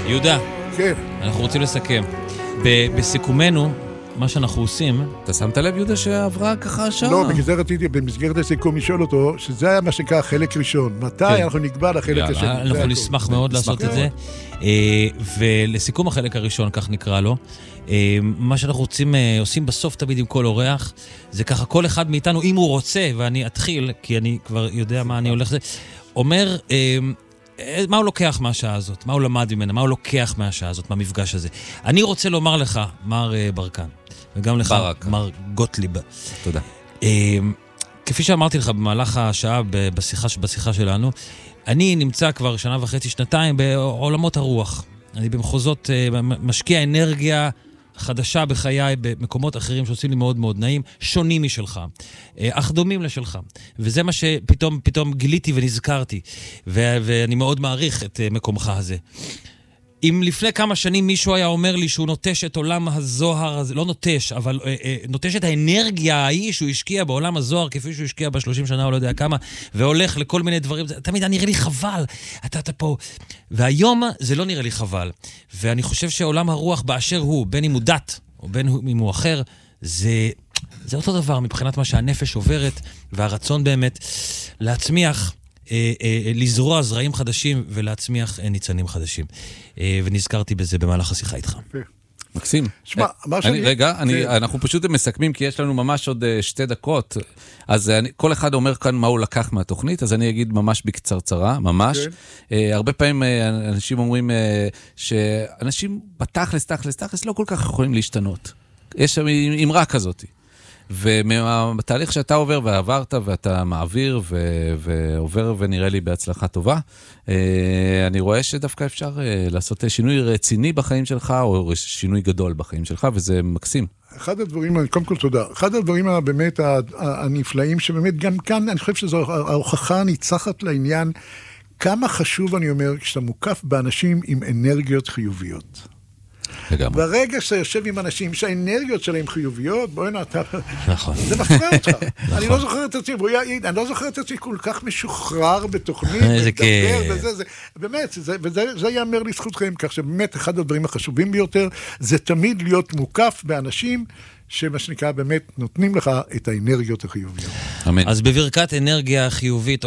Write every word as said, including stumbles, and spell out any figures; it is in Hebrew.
יהודה, כן. אנחנו רוצים לסכם. ב- בסיכומנו, מה שאנחנו עושים... אתה שמת לב, יהודה, שעברה ככה השעה? לא, בגלל זה רציתי במסגרת הסיכום לשאול אותו, שזה היה מה שנקרא חלק ראשון. מתי כן. אנחנו נקבע לחלק השני? אנחנו נשמח מאוד לעשות את זה. אה, ולסיכום החלק הראשון, כך נקרא לו, אה, מה שאנחנו רוצים, אה, עושים בסוף תמיד עם כל אורח, זה ככה כל אחד מאיתנו, אם הוא רוצה, ואני אתחיל, כי אני כבר יודע מה אני הולך, אומר... אה, מה הוא לוקח מהשעה הזאת? מה הוא למד ממנה? מה הוא לוקח מהשעה הזאת, מהמפגש הזה? אני רוצה לומר לך, מר ברקן, וגם לך, ברק. מר גוטליב. תודה. כפי שאמרתי לך במהלך השעה בשיחה, בשיחה שלנו, אני נמצא כבר שנה וחצי, שנתיים בעולמות הרוח. אני במחוזות משקיע אנרגיה חדשה בחיי, במקומות אחרים שעושים לי מאוד מאוד נעים, שונים משלך, אך דומים לשלך. וזה מה שפתאום פתאום גיליתי ונזכרתי, ו- ואני מאוד מעריך את מקומך הזה. אם לפני כמה שנים מישהו היה אומר לי שהוא נוטש את עולם הזוהר הזה, לא נוטש, אבל אה, אה, נוטש את האנרגיה ההיא שהוא השקיע בעולם הזוהר, כפי שהוא השקיע ב-שלושים שנה או לא יודע כמה, והולך לכל מיני דברים, זה, תמיד נראה לי חבל, אתה, אתה פה. והיום זה לא נראה לי חבל. ואני חושב שעולם הרוח באשר הוא, בין אם הוא דת, או בין אם הוא אחר, זה, זה אותו דבר מבחינת מה שהנפש עוברת, והרצון באמת להצמיח, אה, אה, לזרוע זרעים חדשים ולהצמיח אה, ניצנים חדשים. אה, ונזכרתי בזה במהלך השיחה איתך. מקסים. שמה, מה שאני... רגע, אני, אנחנו פשוט מסכמים, כי יש לנו ממש עוד שתי דקות, אז אני, כל אחד אומר כאן מה הוא לקח מהתוכנית, אז אני אגיד ממש בקצרצרה, ממש. Okay. Uh, הרבה פעמים uh, אנשים אומרים uh, שאנשים בתכלס, תכלס, תכלס לא כל כך יכולים להשתנות. יש שם אמרה כזאת. ומהתהליך שאתה עובר ועברת ואתה מעביר ו- ועובר ונראה לי בהצלחה טובה, אני רואה שדווקא אפשר לעשות שינוי רציני בחיים שלך או שינוי גדול בחיים שלך, וזה מקסים. אחד הדברים, קודם כל תודה, אחד הדברים באמת הנפלאים שבאמת גם כאן אני חושב שזו ההוכחה הניצחת לעניין, כמה חשוב אני אומר כשאתה מוקף באנשים עם אנרגיות חיוביות. לגמרי. ברגע שאתה יושב עם אנשים שהאנרגיות שלהם חיוביות, בואי נעתה, נכון. זה מפריע אותך. אני לא זוכר את עצמי, אני לא זוכר את עצמי כל כך משוחרר בתוכנית, לדבר, וזה, זה, באמת, וזה יאמר לזכותכם, כך שבאמת אחד הדברים החשובים ביותר, זה תמיד להיות מוקף באנשים, שמה שנקרא באמת נותנים לך את האנרגיות החיוביות. אמן. אז בברכת אנרגיה חיובית,